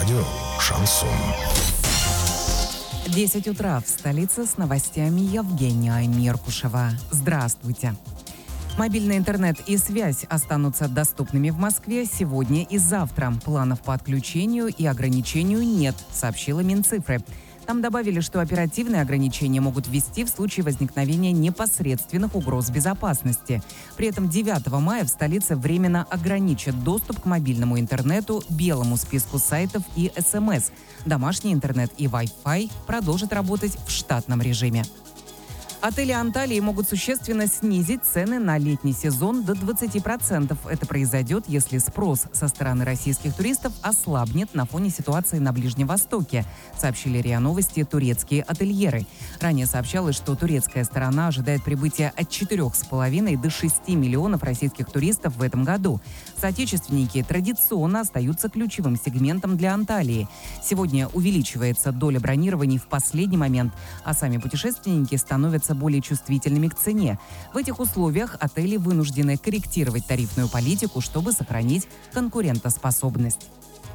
Радио «Шансон». 10 утра в столице с новостями Евгения Меркушева. Здравствуйте. Мобильный интернет и связь останутся доступными в Москве сегодня и завтра. Планов по отключению и ограничению нет, сообщила Минцифры. Там добавили, что оперативные ограничения могут ввести в случае возникновения непосредственных угроз безопасности. При этом 9 мая в столице временно ограничат доступ к мобильному интернету, белому списку сайтов и СМС. Домашний интернет и Wi-Fi продолжат работать в штатном режиме. Отели Анталии могут существенно снизить цены на летний сезон до 20%. Это произойдет, если спрос со стороны российских туристов ослабнет на фоне ситуации на Ближнем Востоке, сообщили РИА Новости турецкие ательеры. Ранее сообщалось, что турецкая сторона ожидает прибытия от 4,5 до 6 миллионов российских туристов в этом году. Соотечественники традиционно остаются ключевым сегментом для Анталии. Сегодня увеличивается доля бронирований в последний момент, а сами путешественники становятся более чувствительными к цене. В этих условиях отели вынуждены корректировать тарифную политику, чтобы сохранить конкурентоспособность.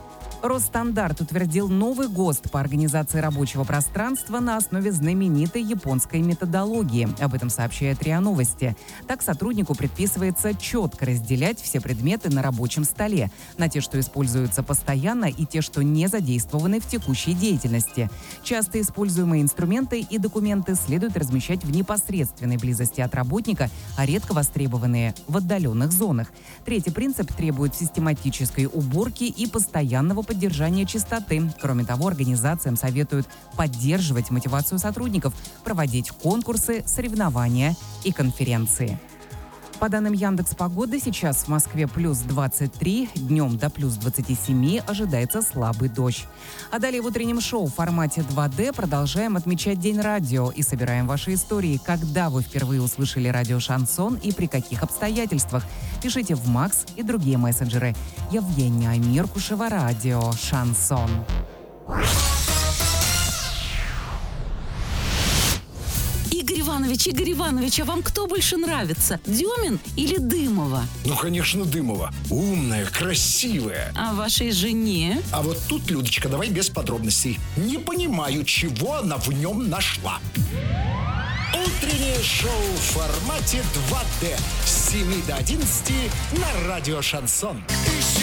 Росстандарт утвердил новый ГОСТ по организации рабочего пространства на основе знаменитой японской методологии. Об этом сообщает РИА Новости. Так сотруднику предписывается четко разделять все предметы на рабочем столе на те, что используются постоянно, и те, что не задействованы в текущей деятельности. Часто используемые инструменты и документы следует размещать в непосредственной близости от работника, а редко востребованные в отдаленных зонах. Третий принцип требует систематической уборки и постоянного поддержания чистоты. Кроме того, организациям советуют поддерживать мотивацию сотрудников, проводить конкурсы, соревнования и конференции. По данным Яндекс.Погоды, сейчас в Москве плюс 23, днем до плюс 27 ожидается слабый дождь. А далее в утреннем шоу в формате 2D продолжаем отмечать День радио и собираем ваши истории, когда вы впервые услышали радио «Шансон» и при каких обстоятельствах. Пишите в МАКС и другие мессенджеры. Евгения Меркушева, радио «Шансон». Игорь Иванович, а вам кто больше нравится? Дюмин или Дымова? Ну, конечно, Дымова. Умная, красивая. А вашей жене? А вот тут, Людочка, давай без подробностей. Не понимаю, чего она в нем нашла. Утреннее шоу в формате 2D с 7 до 11 на радио «Шансон».